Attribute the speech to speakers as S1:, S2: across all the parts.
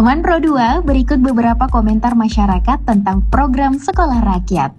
S1: Teman Pro 2, berikut beberapa komentar masyarakat tentang program Sekolah Rakyat.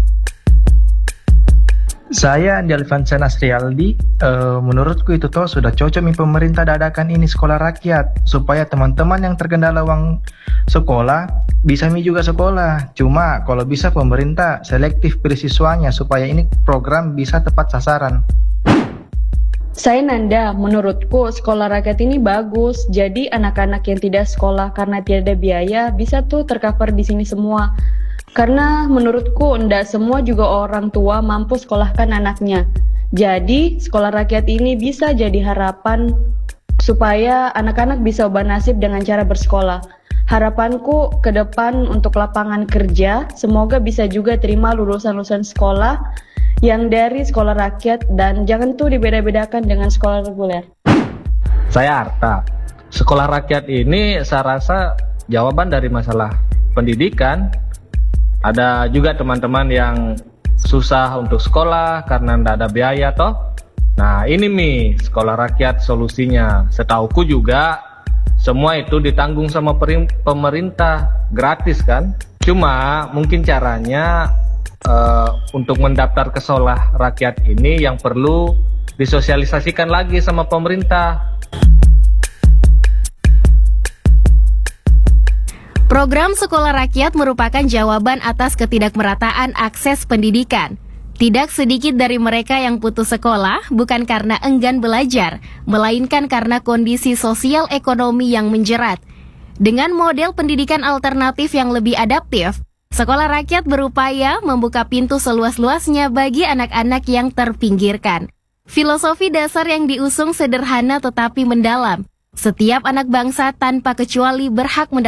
S2: Saya Andi Alfansa Nasrialdi, menurutku itu toh sudah cocok pemerintah adakan ini sekolah rakyat supaya teman-teman yang terkendala uang sekolah bisa juga sekolah. Cuma kalau bisa pemerintah selektif pilih siswanya supaya ini program bisa tepat sasaran.
S3: Saya Nanda, menurutku sekolah rakyat ini bagus. Jadi anak-anak yang tidak sekolah karena tidak ada biaya bisa tuh tercover di sini semua. Karena menurutku ndak semua juga orang tua mampu sekolahkan anaknya. Jadi sekolah rakyat ini bisa jadi harapan supaya anak-anak bisa ubah nasib dengan cara bersekolah. Harapanku ke depan untuk lapangan kerja, semoga bisa juga terima lulusan-lulusan sekolah yang dari sekolah rakyat dan jangan tuh dibeda-bedakan dengan sekolah reguler.
S4: Saya Arta. Sekolah rakyat ini saya rasa jawaban dari masalah pendidikan. Ada juga teman-teman yang susah untuk sekolah karena tidak ada biaya toh. Nah ini sekolah rakyat solusinya. Setauku juga semua itu ditanggung sama pemerintah, gratis kan. Cuma mungkin caranya untuk mendaftar ke sekolah rakyat ini yang perlu disosialisasikan lagi sama pemerintah.
S5: Program Sekolah Rakyat merupakan jawaban atas ketidakmerataan akses pendidikan. Tidak sedikit dari mereka yang putus sekolah bukan karena enggan belajar, melainkan karena kondisi sosial ekonomi yang menjerat. Dengan model pendidikan alternatif yang lebih adaptif, Sekolah Rakyat berupaya membuka pintu seluas-luasnya bagi anak-anak yang terpinggirkan. Filosofi dasar yang diusung sederhana tetapi mendalam. Setiap anak bangsa tanpa kecuali berhak mendapatkan